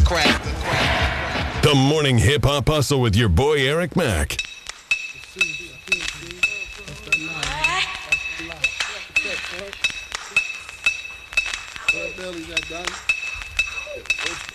The morning hip hop hustle with your boy Eric Mack. Billy got done.